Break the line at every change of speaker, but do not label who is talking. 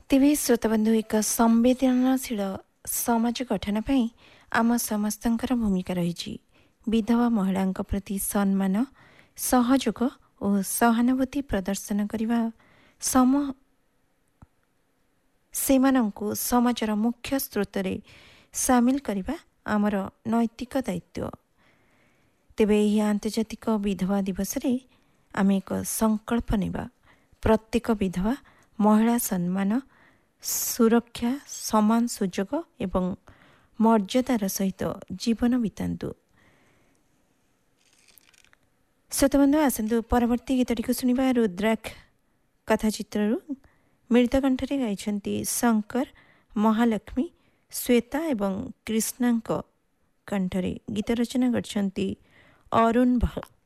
ତେବେ ଶ୍ରୋତାବନ୍ଧୁ ଏକ ସମ୍ବେଦନଶୀଳ ସମାଜ ଗଠନ ପାଇଁ ଆମ ସମସ୍ତଙ୍କର ଭୂମିକା ରହିଛି। ବିଧବା ମହିଳାଙ୍କ ପ୍ରତି ସମ୍ମାନ, ସହଯୋଗ ଓ ସହାନୁଭୂତି ପ୍ରଦର୍ଶନ କରିବା ସେମାନଙ୍କୁ ସମାଜର ମୁଖ୍ୟ ସ୍ରୋତରେ ସାମିଲ କରିବା ଆମର ନୈତିକ ଦାୟିତ୍ୱ। ତେବେ ଏହି ଆନ୍ତର୍ଜାତିକ ବିଧବା ଦିବସରେ ଆମେ ଏକ ସଂକଳ୍ପ ନେବା। ପ୍ରତ୍ୟେକ ବିଧବା ମହିଳା ସମ୍ମାନ, ସୁରକ୍ଷା, ସମାନ ସୁଯୋଗ ଏବଂ ମର୍ଯ୍ୟାଦାର ସହିତ ଜୀବନ ବିତାନ୍ତୁ। ଶ୍ରୋତାବନ୍ଧୁ ଆସନ୍ତୁ ପରବର୍ତ୍ତୀ ଗୀତଟିକୁ ଶୁଣିବା। ରୁଦ୍ରାକ୍ଷ କଥାଚିତ୍ରରୁ ମିଳିତ କଣ୍ଠରେ ଗାଇଛନ୍ତି ଶଙ୍କର, ମହାଲକ୍ଷ୍ମୀ, ଶ୍ୱେତା ଏବଂ କ୍ରିଷ୍ଣାଙ୍କ କଣ୍ଠରେ। ଗୀତ ରଚନା କରିଛନ୍ତି ଅରୁଣ ଭଟ୍ଟ।